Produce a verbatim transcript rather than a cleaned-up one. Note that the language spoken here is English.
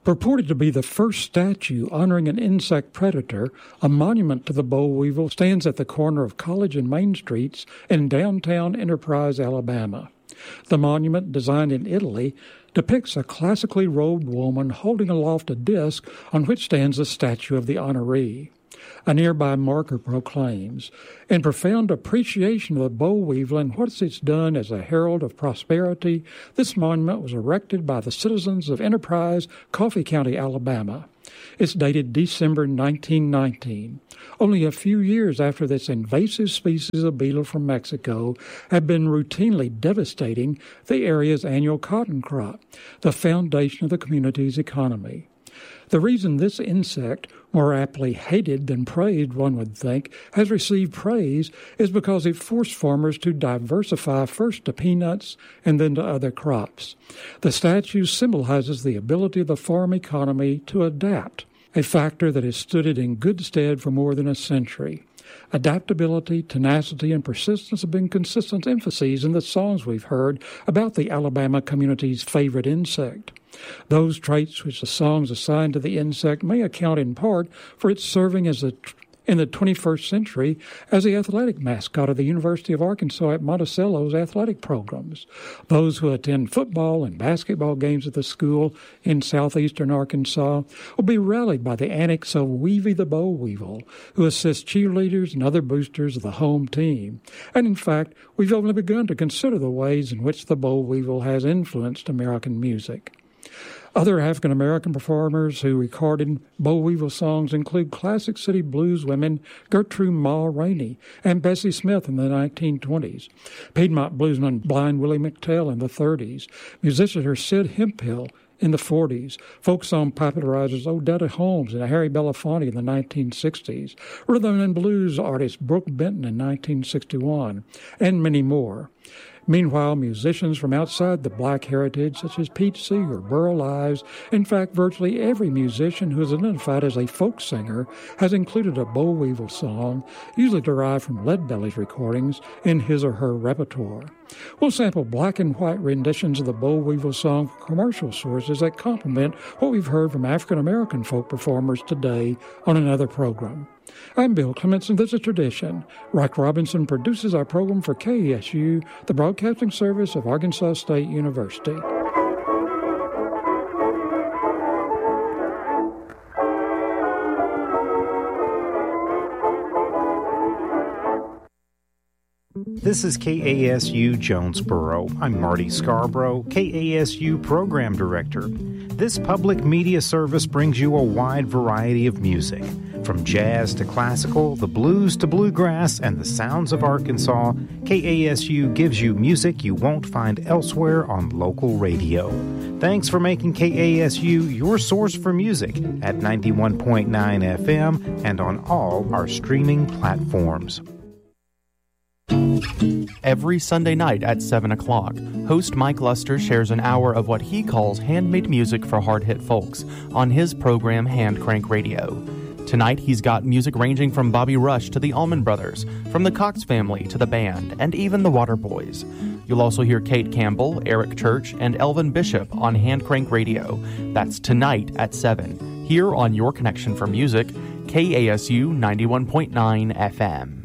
Purported to be the first statue honoring an insect predator, a monument to the boll weevil stands at the corner of College and Main Streets in downtown Enterprise, Alabama. The monument, designed in Italy, depicts a classically robed woman holding aloft a disc on which stands a statue of the honoree. A nearby marker proclaims, "In profound appreciation of the boll weevil and what it's done as a herald of prosperity, this monument was erected by the citizens of Enterprise, Coffee County, Alabama. It's dated December nineteen nineteen, only a few years after this invasive species of beetle from Mexico had been routinely devastating the area's annual cotton crop, the foundation of the community's economy. The reason this insect, more aptly hated than praised, one would think, has received praise is because it forced farmers to diversify first to peanuts and then to other crops. The statue symbolizes the ability of the farm economy to adapt, a factor that has stood it in good stead for more than a century. Adaptability, tenacity, and persistence have been consistent emphases in the songs we've heard about the Alabama community's favorite insect. Those traits which the songs assign to the insect may account in part for its serving as a in the twenty-first century as the athletic mascot of the University of Arkansas at Monticello's athletic programs. Those who attend football and basketball games at the school in southeastern Arkansas will be rallied by the antics of Weevy the boll weevil, who assists cheerleaders and other boosters of the home team. And in fact, we've only begun to consider the ways in which the boll weevil has influenced American music. Other African-American performers who recorded boll weevil songs include Classic City blues women Gertrude Ma Rainey and Bessie Smith in the nineteen twenties, Piedmont bluesman Blind Willie McTell in the thirties, musician Sid Hemphill in the forties, folk song popularizers Odetta Holmes and Harry Belafonte in the nineteen sixties, rhythm and blues artist Brooke Benton in nineteen sixty-one, and many more. Meanwhile, musicians from outside the black heritage, such as Pete Seeger, Burl Ives, in fact, virtually every musician who is identified as a folk singer has included a boll weevil song, usually derived from Leadbelly's recordings, in his or her repertoire. We'll sample black and white renditions of the boll weevil song from commercial sources that complement what we've heard from African-American folk performers today on another program. I'm Bill Clements, and this is Tradition. Reich Robinson produces our program for K A S U, the broadcasting service of Arkansas State University. This is K A S U Jonesboro. I'm Marty Scarborough, K A S U Program Director. This public media service brings you a wide variety of music. From jazz to classical, the blues to bluegrass, and the sounds of Arkansas, K A S U gives you music you won't find elsewhere on local radio. Thanks for making K A S U your source for music at ninety-one point nine F M and on all our streaming platforms. Every Sunday night at seven o'clock, host Mike Luster shares an hour of what he calls handmade music for hard-hit folks on his program Hand Crank Radio. Tonight, he's got music ranging from Bobby Rush to the Allman Brothers, from the Cox Family to the band, and even the Waterboys. You'll also hear Kate Campbell, Eric Church, and Elvin Bishop on Hand Crank Radio. That's tonight at seven, here on Your Connection for Music, K A S U ninety-one point nine F M.